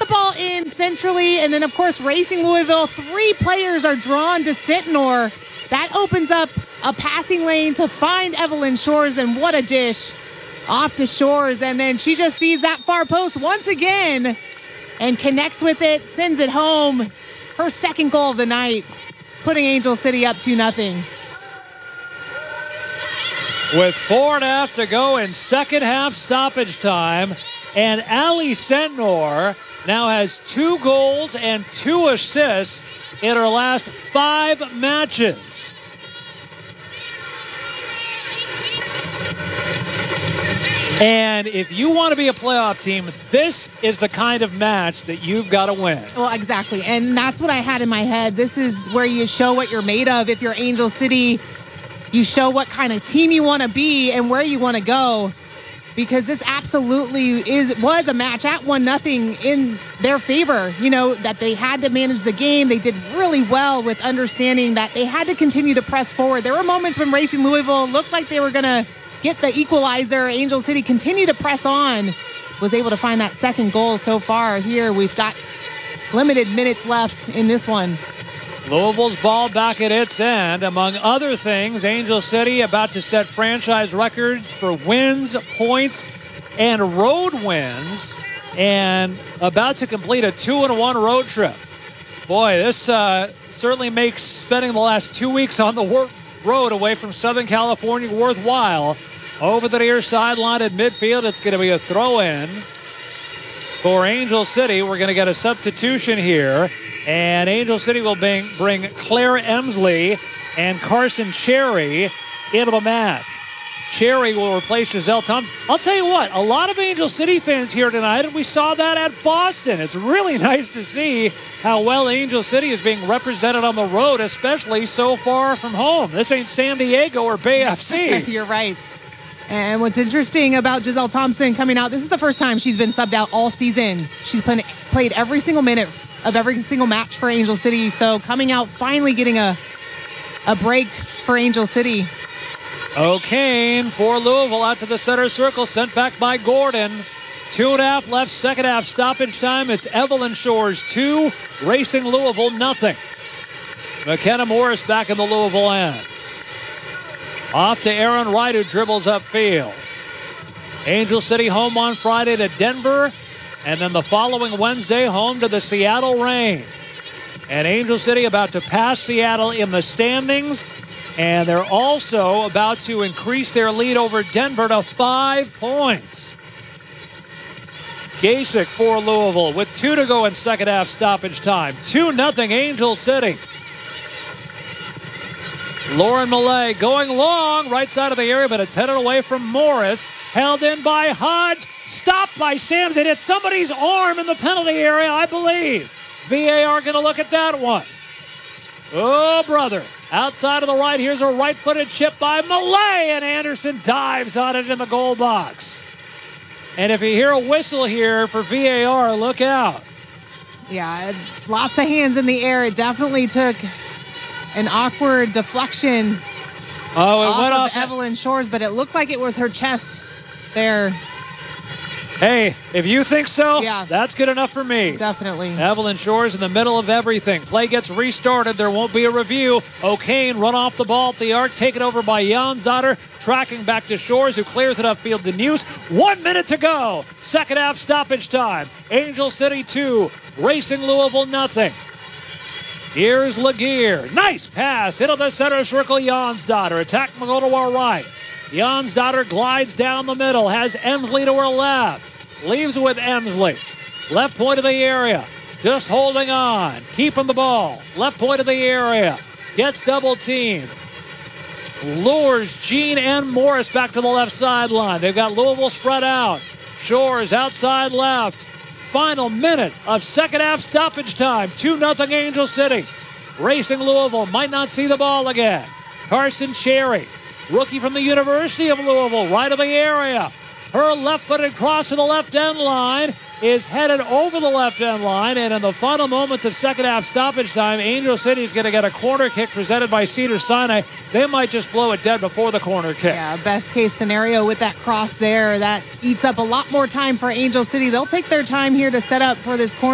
the ball in centrally. And then, of course, Racing Louisville, 3 players are drawn to Sentnor. That opens up a passing lane to find Evelyn Shores, and what a dish off to Shores. And then she just sees that far post once again and connects with it, sends it home. Her second goal of the night, putting Angel City up 2-0. With 4.5 to go in second half stoppage time, and Allie Sentnor now has 2 goals and 2 assists in her last 5 matches. And if you want to be a playoff team, this is the kind of match that you've got to win. Well, exactly. And that's what I had in my head. This is where you show what you're made of. If you're Angel City, you show what kind of team you want to be and where you want to go. Because this absolutely was a match at 1-0 in their favor. You know, that they had to manage the game. They did really well with understanding that they had to continue to press forward. There were moments when Racing Louisville looked like they were going to get the equalizer. Angel City continued to press on, was able to find that second goal so far. Here we've got limited minutes left in this one. Louisville's ball back at its end. Among other things, Angel City about to set franchise records for wins, points, and road wins, and about to complete a 2-1 road trip. Boy, this certainly makes spending the last 2 weeks on the road away from Southern California worthwhile. Over the near sideline at midfield, it's going to be a throw-in for Angel City. We're going to get a substitution here, and Angel City will bring Claire Emsley and Carson Cherry into the match. Cherry will replace Giselle Thompson. I'll tell you what, a lot of Angel City fans here tonight, and we saw that at Boston. It's really nice to see how well Angel City is being represented on the road, especially so far from home. This ain't San Diego or Bay FC. You're right. And what's interesting about Giselle Thompson coming out, this is the first time she's been subbed out all season. She's played every single minute of every single match for Angel City. So coming out, finally getting a break for Angel City. O'Kane for Louisville out to the center circle, sent back by Gordon. 2.5 left, second half stoppage time. It's Evelyn Shores 2, Racing Louisville nothing. McKenna Morris back in the Louisville end. Off to Aaron Wright, who dribbles upfield. Angel City home on Friday to Denver, and then the following Wednesday home to the Seattle Reign. And Angel City about to pass Seattle in the standings, and they're also about to increase their lead over Denver to 5 points. Gasick for Louisville with 2 to go in second half stoppage time. 2-0 Angel City. Lauren Millay going long, right side of the area, but it's headed away from Morris. Held in by Hodge. Stopped by Samson. It's somebody's arm in the penalty area, I believe. VAR going to look at that one. Oh, brother. Outside of the right, here's a right-footed chip by Millay, and Anderson dives on it in the goal box. And if you hear a whistle here for VAR, look out. Yeah, lots of hands in the air. It definitely took an awkward deflection off of Evelyn Shores, but it looked like it was her chest there. Hey, if you think so, yeah, that's good enough for me. Definitely. Evelyn Shores in the middle of everything. Play gets restarted. There won't be a review. O'Kane run off the ball at the arc, taken over by Janzadar, tracking back to Shores, who clears it upfield to News. 1 minute to go. Second half stoppage time. Angel City 2, Racing Louisville nothing. Here's Laguerre. Nice pass into the center circle. Janzadar. Attack will go to our right. Janzadar glides down the middle. Has Emsley to her left. Leaves with Emsley. Left point of the area. Just holding on. Keeping the ball. Left point of the area. Gets double teamed. Lures Jean and Morris back to the left sideline. They've got Louisville spread out. Shores outside left. Final minute of second half stoppage time. 2-0 Angel City. Racing Louisville might not see the ball again. Carson Cherry, rookie from the University of Louisville, right of the area. Her left-footed cross to the left end line is headed over the left end line, and in the final moments of second half stoppage time, Angel City is going to get a corner kick presented by Cedars-Sinai. They might just blow it dead before the corner kick. Yeah, best case scenario with that cross there. That eats up a lot more time for Angel City. They'll take their time here to set up for this corner.